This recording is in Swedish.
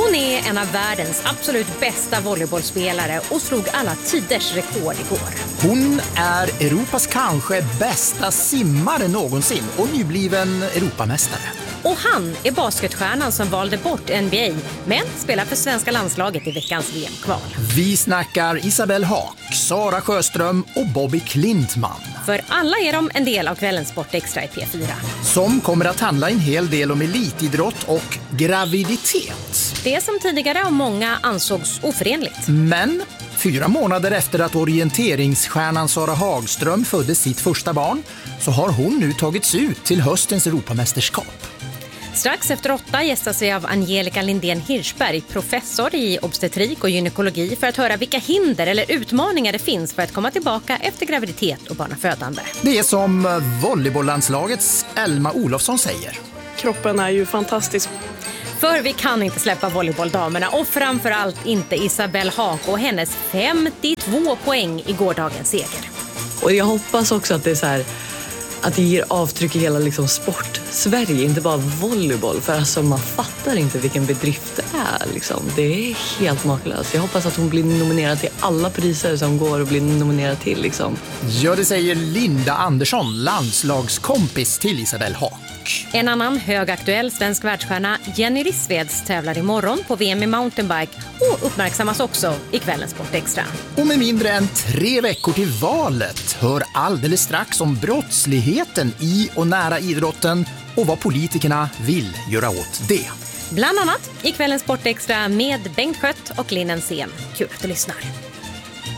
Hon är en av världens absolut bästa volleybollspelare och slog alla tiders rekord igår. Hon är Europas kanske bästa simmare någonsin och nybliven Europamästare. Och han är basketstjärnan som valde bort NBA, men spelar för svenska landslaget i veckans VM-kval. Vi snackar Isabelle Haak, Sara Sjöström och Bobby Klintman. För alla är de en del av kvällens Sportextra i P4. Som kommer att handla en hel del om elitidrott och graviditet. Det som tidigare av många ansågs oförenligt. Men 4 månader efter att orienteringsstjärnan Sara Hagström födde sitt första barn så har hon nu tagits ut till höstens Europamästerskap. Strax efter 8 gästas vi av Angelica Lindén Hirschberg, professor i obstetrik och gynekologi, för att höra vilka hinder eller utmaningar det finns för att komma tillbaka efter graviditet och barnafödande. Det är som volleybolllandslagets Elma Olofsson säger. Kroppen är ju fantastisk. För vi kan inte släppa volleybolldamerna och framförallt inte Isabelle Haak och hennes 52 poäng i gårdagens seger. Och jag hoppas också att det är så här, att det ger avtryck i hela liksom sport-Sverige, inte bara volleyboll. För alltså man fattar inte vilken bedrift det är. Liksom. Det är helt makalöst. Jag hoppas att hon blir nominerad till alla priser som går och blir nominerad till. Liksom. Ja, det säger Linda Andersson, landslagskompis till Isabelle Haak. En annan högaktuell svensk världsstjärna, Jenny Rissveds, tävlar imorgon på VM i mountainbike och uppmärksammas också i kvällens Sportextra. Och med mindre än 3 veckor till valet hör alldeles strax om brottsligheten i och nära idrotten och vad politikerna vill göra åt det. Bland annat i kvällens Sportextra med Bengt Skött och Linn Ensén. Kul att du lyssnar.